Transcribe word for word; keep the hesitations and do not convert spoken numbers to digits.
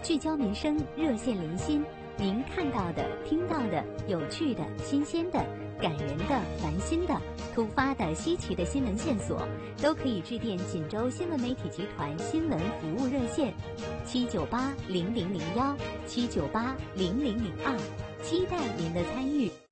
聚焦民生，热线连心。您看到的、听到的、有趣的、新鲜的、感人的、烦心的、突发的、稀奇的新闻线索，都可以致电锦州新闻媒体集团新闻服务热线七九八零零零幺七九八零零零二，期待您的参与。